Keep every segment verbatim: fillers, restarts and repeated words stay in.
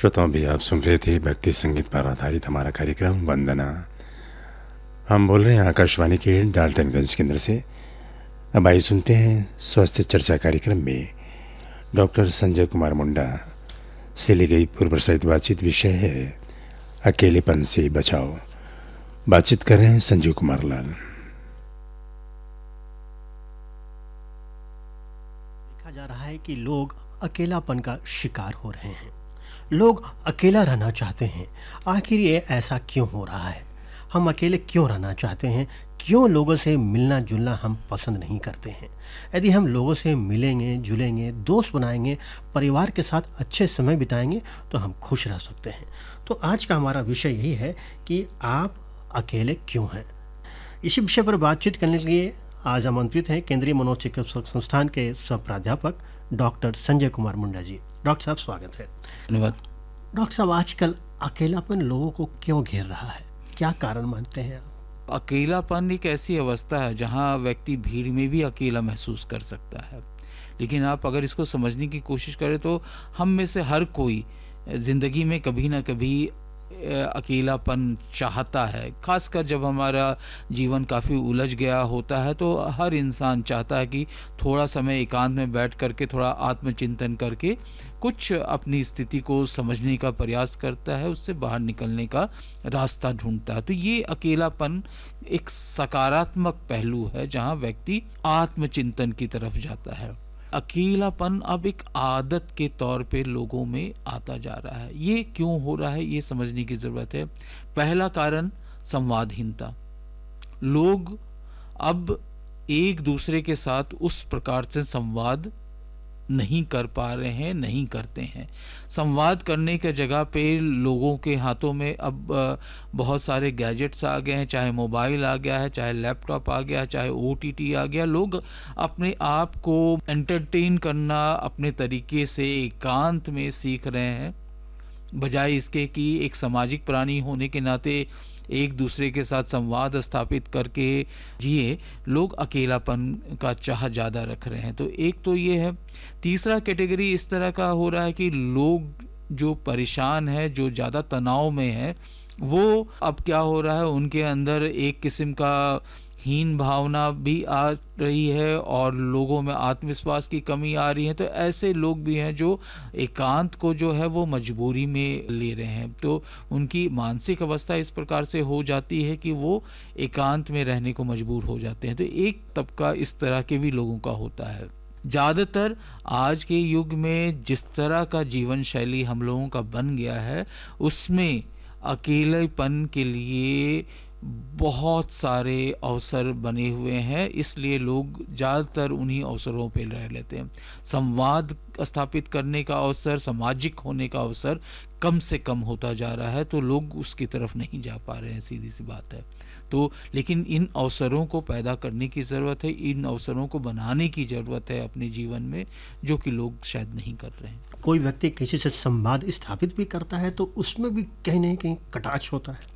श्रोताओं भी आप सुन रहे थे भक्ति संगीत पर आधारित हमारा कार्यक्रम वंदना। हम बोल रहे हैं आकाशवाणी के डाल्टनगंज केंद्र से। अब आइए सुनते हैं स्वास्थ्य चर्चा कार्यक्रम में डॉक्टर संजय कुमार मुंडा से ली गई पूर्व प्रसारित बातचीत। विषय है अकेलेपन से बचाओ। बातचीत कर रहे हैं संजीव कुमार लाल। देखा जा रहा है कि लोग अकेलापन का शिकार हो रहे हैं। लोग अकेला रहना चाहते हैं। आखिर ये ऐसा क्यों हो रहा है? हम अकेले क्यों रहना चाहते हैं? क्यों लोगों से मिलना जुलना हम पसंद नहीं करते हैं? यदि हम लोगों से मिलेंगे जुलेंगे, दोस्त बनाएंगे, परिवार के साथ अच्छे समय बिताएंगे तो हम खुश रह सकते हैं। तो आज का हमारा विषय यही है कि आप अकेले क्यों हैं। इसी विषय पर बातचीत करने के लिए आज आमंत्रित हैं केंद्रीय मनोचिकित्सक संस्थान के सह प्राध्यापक डॉक्टर संजय कुमार मुंडा जी। डॉक्टर साहब स्वागत है। धन्यवाद। डॉक्टर साहब, आजकल अकेलापन लोगों को क्यों घेर रहा है? क्या कारण मानते हैं आप? अकेलापन एक ऐसी अवस्था है जहाँ व्यक्ति भीड़ में भी अकेला महसूस कर सकता है, लेकिन आप अगर इसको समझने की कोशिश करें तो हम में से हर कोई ज़िंदगी में कभी ना कभी अकेलापन चाहता है। खासकर जब हमारा जीवन काफ़ी उलझ गया होता है तो हर इंसान चाहता है कि थोड़ा समय एकांत में बैठ करके थोड़ा आत्मचिंतन करके कुछ अपनी स्थिति को समझने का प्रयास करता है, उससे बाहर निकलने का रास्ता ढूंढता है। तो ये अकेलापन एक सकारात्मक पहलू है जहाँ व्यक्ति आत्मचिंतन की तरफ जाता है। अकेलापन अब एक आदत के तौर पे लोगों में आता जा रहा है। ये क्यों हो रहा है ये समझने की ज़रूरत है। पहला कारण संवादहीनता। लोग अब एक दूसरे के साथ उस प्रकार से संवाद नहीं कर पा रहे हैं, नहीं करते हैं। संवाद करने के जगह पे लोगों के हाथों में अब बहुत सारे गैजेट्स आ गए हैं, चाहे मोबाइल आ गया है, चाहे लैपटॉप आ गया है, चाहे ओटीटी आ गया। लोग अपने आप को एंटरटेन करना अपने तरीके से एकांत में सीख रहे हैं, बजाय इसके कि एक सामाजिक प्राणी होने के नाते एक दूसरे के साथ संवाद स्थापित करके जिए। लोग अकेलापन का चाह ज़्यादा रख रहे हैं। तो एक तो ये है। तीसरा कैटेगरी इस तरह का हो रहा है कि लोग जो परेशान है, जो ज़्यादा तनाव में है, वो अब क्या हो रहा है, उनके अंदर एक किस्म का हीन भावना भी आ रही है और लोगों में आत्मविश्वास की कमी आ रही है। तो ऐसे लोग भी हैं जो एकांत को जो है वो मजबूरी में ले रहे हैं। तो उनकी मानसिक अवस्था इस प्रकार से हो जाती है कि वो एकांत में रहने को मजबूर हो जाते हैं। तो एक तबका इस तरह के भी लोगों का होता है। ज़्यादातर आज के युग में जिस तरह का जीवन शैली हम लोगों का बन गया है, उसमें अकेलेपन के लिए बहुत सारे अवसर बने हुए हैं, इसलिए लोग ज़्यादातर उन्हीं अवसरों पे रह लेते हैं। संवाद स्थापित करने का अवसर, सामाजिक होने का अवसर कम से कम होता जा रहा है, तो लोग उसकी तरफ नहीं जा पा रहे हैं, सीधी सी बात है। तो लेकिन इन अवसरों को पैदा करने की ज़रूरत है, इन अवसरों को बनाने की ज़रूरत है अपने जीवन में, जो कि लोग शायद नहीं कर रहे हैं। कोई व्यक्ति किसी से संवाद स्थापित भी करता है तो उसमें भी कहीं ना कहीं कटाक्ष होता है।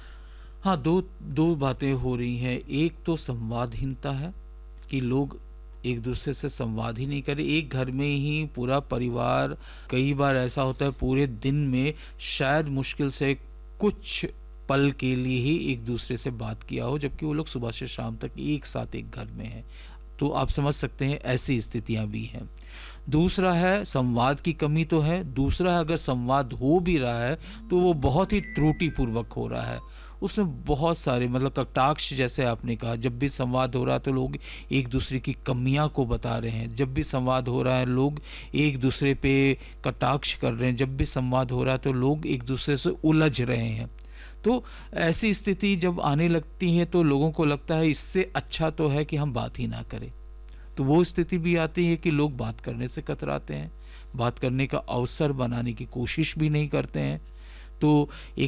हाँ, दो दो बातें हो रही हैं। एक तो संवादहीनता है कि लोग एक दूसरे से संवाद ही नहीं करें। एक घर में ही पूरा परिवार, कई बार ऐसा होता है पूरे दिन में शायद मुश्किल से कुछ पल के लिए ही एक दूसरे से बात किया हो, जबकि वो लोग सुबह से शाम तक एक साथ एक घर में हैं। तो आप समझ सकते हैं ऐसी स्थितियां भी हैं। दूसरा है संवाद की कमी तो है। दूसरा है अगर संवाद हो भी रहा है तो वो बहुत ही त्रुटिपूर्वक हो रहा है। उसमें बहुत सारे मतलब कटाक्ष, जैसे आपने कहा, जब भी संवाद हो रहा है तो लोग एक दूसरे की कमियां को बता रहे हैं। जब भी संवाद हो रहा है लोग एक दूसरे पे कटाक्ष कर रहे हैं। जब भी संवाद हो रहा है तो लोग एक दूसरे से उलझ रहे हैं। तो ऐसी स्थिति जब आने लगती है तो लोगों को लगता है इससे अच्छा तो है कि हम बात ही ना करें। तो वो स्थिति भी आती है कि लोग बात करने से कतराते हैं, बात करने का अवसर बनाने की कोशिश भी नहीं करते हैं। तो एक